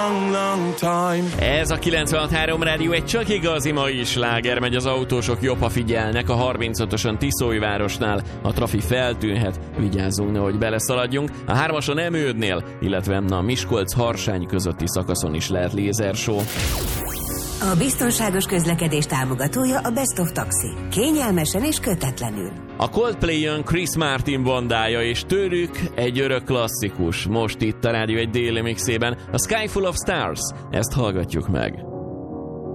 Ez a 96.3 Rádió egy csak igazi mai sláger, megy az autósok, jobb, ha figyelnek. A 35-ösön Tiszólyvárosnál a trafi feltűnhet, vigyázzunk, nehogy beleszaladjunk. A 3-ason Emődnél, illetve a Miskolc-Harsány közötti szakaszon is lehet lézershow. A biztonságos közlekedés támogatója a Best of Taxi. Kényelmesen és kötetlenül. A Coldplay jön Chris Martin bandája, és tőlük egy örök klasszikus. Most itt a Rádió egy déli mixében, a Sky Full of Stars. Ezt hallgatjuk meg.